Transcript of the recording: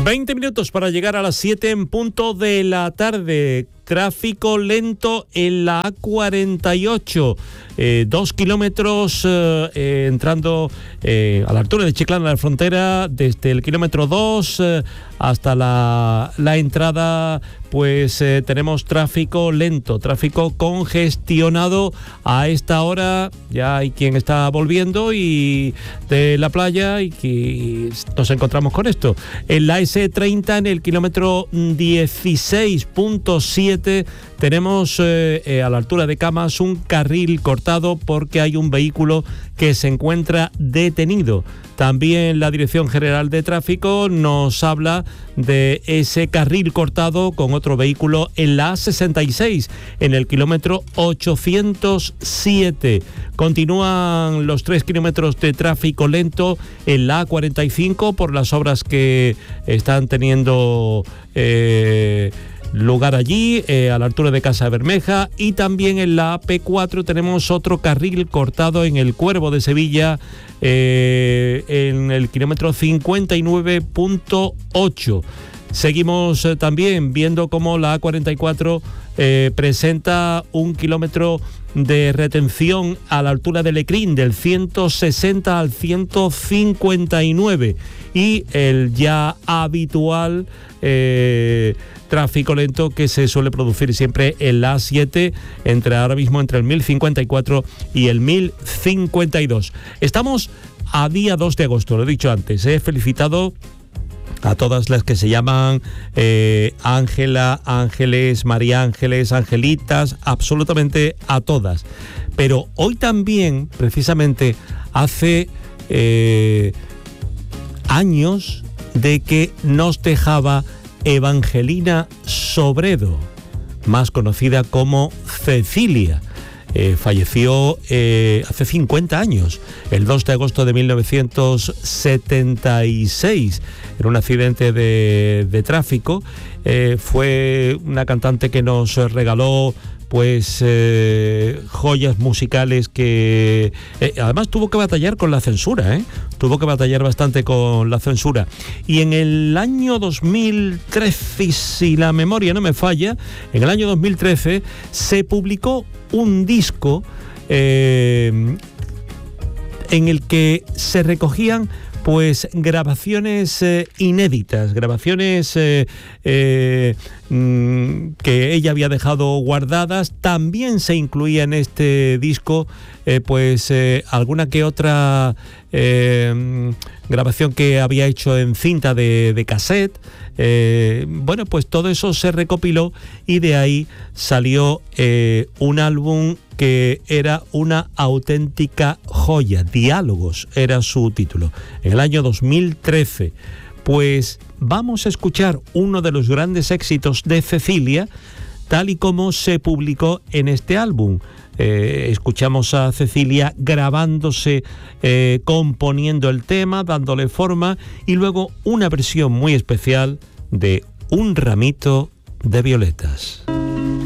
20 minutos para llegar a las 7 en punto de la tarde. Tráfico lento en la A48, 2 kilómetros entrando a la altura de Chiclana, la frontera, desde el kilómetro 2 hasta la entrada, pues tenemos tráfico lento, tráfico congestionado a esta hora. Ya hay quien está volviendo y de la playa y que nos encontramos con esto. En la S30, en el kilómetro 16.7, tenemos a la altura de Camas un carril cortado porque hay un vehículo que se encuentra detenido. También la Dirección General de Tráfico nos habla de ese carril cortado con otro vehículo en la A66, en el kilómetro 807. Continúan los 3 kilómetros de tráfico lento en la A45 por las obras que están teniendo lugar allí, a la altura de Casa Bermeja, y también en la AP4 tenemos otro carril cortado en el Cuervo de Sevilla, en el kilómetro 59.8. Seguimos también viendo cómo la A44 presenta un kilómetro de retención a la altura de Lecrín, del 160 al 159, y el ya habitual tráfico lento que se suele producir siempre en la A7, ahora mismo entre el 1054 y el 1052. Estamos a día 2 de agosto, lo he dicho antes. He felicitado a todas las que se llaman Ángela, Ángeles, María Ángeles, Angelitas, absolutamente a todas. Pero hoy también, precisamente, hace años de que nos dejaba Evangelina Sobredo, más conocida como Cecilia. Falleció hace 50 años, el 2 de agosto de 1976, en un accidente de tráfico. Fue una cantante que nos regaló pues joyas musicales que además tuvo que batallar con la censura, tuvo que batallar bastante con la censura. Y en el año 2013, si la memoria no me falla, en el año 2013 se publicó un disco en el que se recogían pues grabaciones inéditas, grabaciones que ella había dejado guardadas. También se incluía en este disco alguna que otra grabación que había hecho en cinta de cassette. Bueno, pues todo eso se recopiló y de ahí salió un álbum que era una auténtica joya. Diálogos era su título, en el año 2013. Pues vamos a escuchar uno de los grandes éxitos de Cecilia, tal y como se publicó en este álbum. Escuchamos a Cecilia grabándose, componiendo el tema, dándole forma, y luego una versión muy especial de Un ramito de violetas.